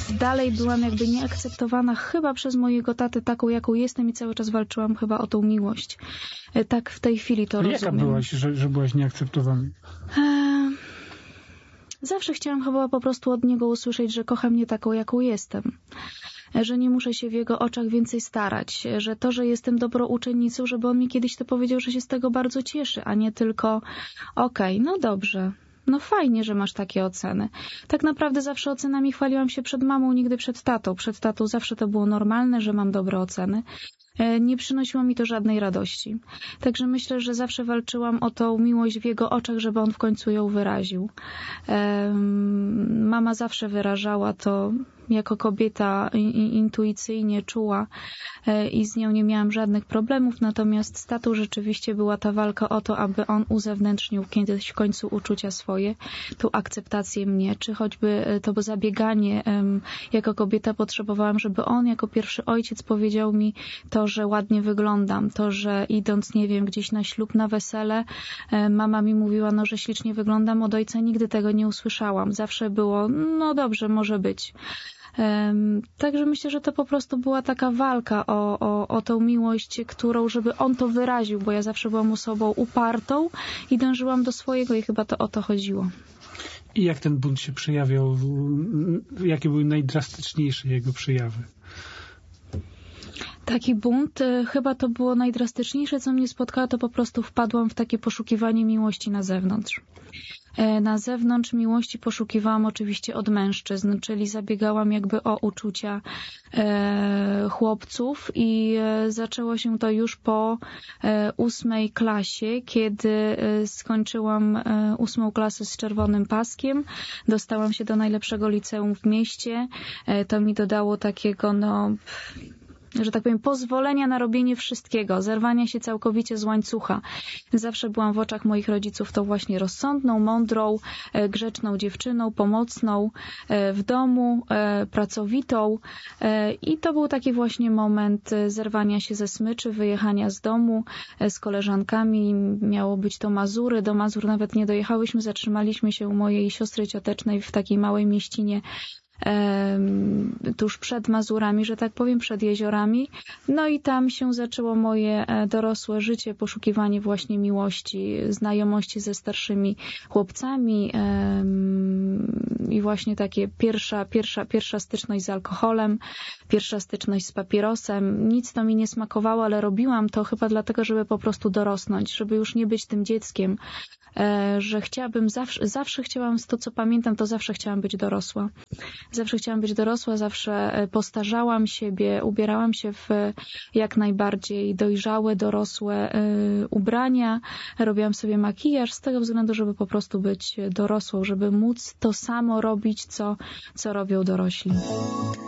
dalej byłam jakby nieakceptowana chyba przez mojego tatę taką, jaką jestem i cały czas walczyłam chyba o tą miłość. Tak w tej chwili to rozumiem. Jaka byłaś, że byłaś nieakceptowana? Zawsze chciałam chyba po prostu od niego usłyszeć, że kocha mnie taką, jaką jestem. Że nie muszę się w jego oczach więcej starać. Że to, że jestem dobrą uczennicą, żeby on mi kiedyś to powiedział, że się z tego bardzo cieszy, a nie tylko okej, no dobrze. No fajnie, że masz takie oceny. Tak naprawdę zawsze ocenami chwaliłam się przed mamą, nigdy przed tatą. Przed tatą zawsze to było normalne, że mam dobre oceny. Nie przynosiło mi to żadnej radości. Także myślę, że zawsze walczyłam o tą miłość w jego oczach, żeby on w końcu ją wyraził. Mama zawsze wyrażała to jako kobieta intuicyjnie czuła i z nią nie miałam żadnych problemów, natomiast z tatą rzeczywiście była ta walka o to, aby on uzewnętrznił kiedyś w końcu uczucia swoje, tą akceptację mnie, czy choćby to zabieganie jako kobieta potrzebowałam, żeby on jako pierwszy ojciec powiedział mi to, że ładnie wyglądam, to, że idąc, nie wiem, gdzieś na ślub, na wesele, mama mi mówiła, no, że ślicznie wyglądam, od ojca nigdy tego nie usłyszałam. Zawsze było, no dobrze, może być. Także myślę, że to po prostu była taka walka o tą miłość, którą, żeby on to wyraził, bo ja zawsze byłam osobą upartą i dążyłam do swojego i chyba to o to chodziło. I jak ten bunt się przejawiał? Jakie były najdrastyczniejsze jego przejawy? Taki bunt, chyba to było najdrastyczniejsze, co mnie spotkało, to po prostu wpadłam w takie poszukiwanie miłości na zewnątrz. Na zewnątrz miłości poszukiwałam oczywiście od mężczyzn, czyli zabiegałam jakby o uczucia chłopców i zaczęło się to już po 8. klasie, kiedy skończyłam 8. klasę z czerwonym paskiem, dostałam się do najlepszego liceum w mieście, to mi dodało takiego, no, że tak powiem, pozwolenia na robienie wszystkiego, zerwania się całkowicie z łańcucha. Zawsze byłam w oczach moich rodziców tą właśnie rozsądną, mądrą, grzeczną dziewczyną, pomocną w domu, pracowitą i to był taki właśnie moment zerwania się ze smyczy, wyjechania z domu z koleżankami. Miało być to Mazury, do Mazur nawet nie dojechałyśmy, zatrzymaliśmy się u mojej siostry ciotecznej w takiej małej mieścinie tuż przed Mazurami, że tak powiem, przed jeziorami. No i tam się zaczęło moje dorosłe życie, poszukiwanie właśnie miłości, znajomości ze starszymi chłopcami i właśnie takie pierwsza styczność z alkoholem, pierwsza styczność z papierosem. Nic to mi nie smakowało, ale robiłam to chyba dlatego, żeby po prostu dorosnąć, żeby już nie być tym dzieckiem, że chciałabym, zawsze chciałam, z to co pamiętam, to zawsze chciałam być dorosła. Zawsze chciałam być dorosła, zawsze postarzałam siebie, ubierałam się w jak najbardziej dojrzałe, dorosłe ubrania, robiłam sobie makijaż z tego względu, żeby po prostu być dorosłą, żeby móc to samo robić, co robią dorośli.